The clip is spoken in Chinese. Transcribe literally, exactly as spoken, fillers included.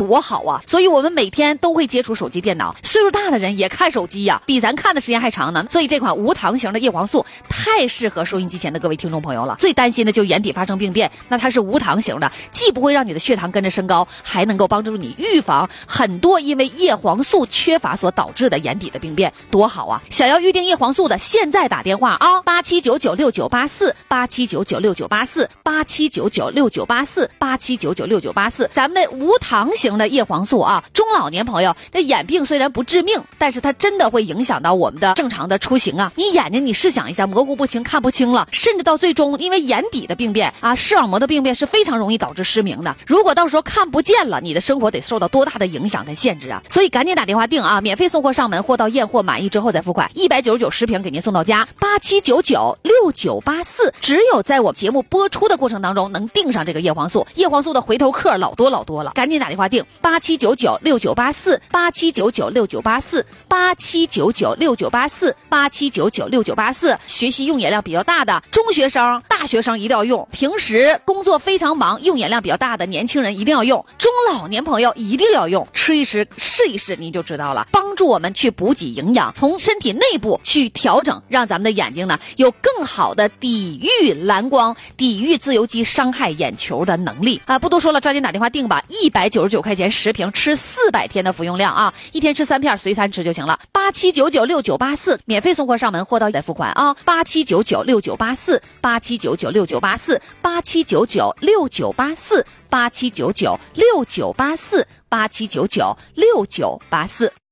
多好啊！所以我们每天都会接触手机电脑，岁数大的人也看手机呀、啊，比咱看的时间还长呢。所以这款无糖型的叶黄素太适合收音机前的各位听众朋友了。最担心的就是眼底发生病变，那它是无糖型的，既不会让你的血糖跟着升高，还能够帮助你预防很多因为叶黄素缺乏所导致的眼底的病变，多好啊！想要预定叶黄素的，现在打电话啊，八七九九六九八四，八七九九六九八四，八七九九六九八四，八七九九六九八四。咱们的无糖型的叶黄素啊，中老年朋友这眼病虽然不致命，但是它真的会影响到我们的正常的出行啊。你眼睛你试想一下，模糊不清，看不清了，甚至到最终因为眼底的病变啊，视网膜的病变是非常容易导致失明的。如果到时候看不见了，你的生活得受到多大的影响跟限制啊！所以赶紧打电话订啊，免费送货上门，货到验货满意之后再付款，一百九十九十瓶给您送到家，八七九九六九八四。只有在我节目播出的过程当中能订上这个叶黄素，叶黄素的回头客老多老多了，赶紧打电话订八七九九六九八四，八七九九六九八四，八七九九六九八四，八七九九六九八四。学习用眼量比较大的中学生、大学生一定要用，平时工作非常忙，用眼量比较大的年轻人一定要用，中老年朋友一定要用，吃一吃试一试你就知道了，帮助我们去补给营养，从身体内部去调整，让咱们的眼睛呢有更好的抵御蓝光、抵御自由基伤害眼球的能力啊！不多说了，抓紧打电话订吧，一百九十九块钱十瓶，吃四百天的服用量啊，一天吃三片，随餐吃就行了。八七九九六九八四，免费送货上门，货到再付款啊！八七九九六九八四，八七九九六九八四，八七九九六九八四，八七九九六九八四，八七九九六九八四。